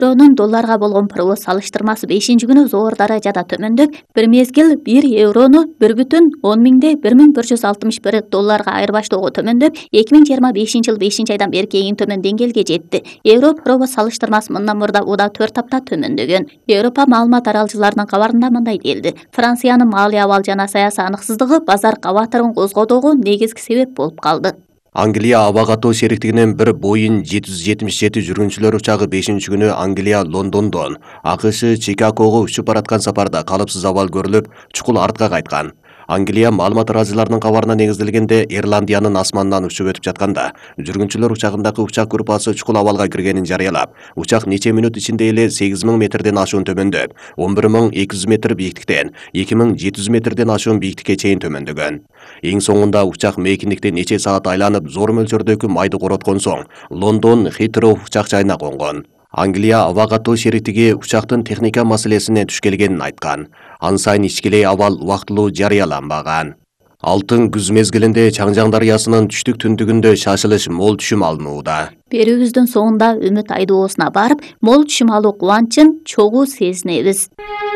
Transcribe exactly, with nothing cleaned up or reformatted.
Евронун долларга болгон пробу салыштырмасы бешинчи күнү зор даражада төмөндөп, бир мезгил бир еврону бир бүтүн он миңде бир миң бир жүз алтымыш бир долларга айырбаштоого төмөндөп, эки миң жыйырма бешинчи жыл бешинчи айдан берки эң төмөн деңгээлге жетти. Евро пробу салыштырмасы мындан мурда уда төрт апта төмөндөгөн. Европа маалымат аралчыларынын кабарында мындай делди: Франциянын маалый абал жана саясий аныксыздыгы базар кабатырын козгоодогу негизги себеп болуп калды. Англия аба катуу шериктигинин bir Boeing жети жүз жетимиш жети жүргүнчүлөр учагы бешинчи күнү Англия Лондондон АКШ Чикагого учуп бараткан сапарда калыпсыз абал көрүлүп, чукул артка кайткан. Англия маалымат аралчыларынын кабарына негизделгенде Ирландиянын асманынан учуп өтүп жатканда жүргүнчүлөр учагындагы учак группасы чукул абалга киргенин жарыялап, учак нече мүнөт ичинде эле сегиз миң метрден ашуун төмөндөп, он бир миң эки жүз метр бийиктиктен эки миң жети жүз метрден ашуун бийиктикке чейин төмөндөгөн. Эң соңунда учак мейкиндикте нече саат айланып, зор мөлчөрдөгү майды короткон соң Лондон Хитроу учак жайына конгон. Англия аба катуу шериктиги учактын техника маселесине туш келгенин айткан. Ан сайын ичкилей абал убактылуу жарыяланбаган. Алтын күз мезгилинде Чаңжаң дарыясынын түштүк түндүгүндө шашылыш мол түшүм алынууда. Берүүбүздүн соңунда Үмүт айдоосуна барып, мол түшүм алуу кубанычын чогуу сезинебиз.